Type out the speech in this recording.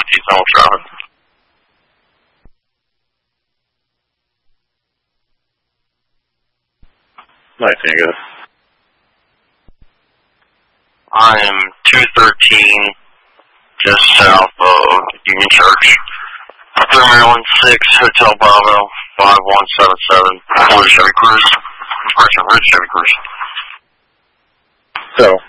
Keith Ellis driving. Nice, Angus. I am 213, just south of Union Church. 3 Maryland 6, Hotel Bravo, 5177, Blue Chevy Cruise. Red Chevy Cruise. So,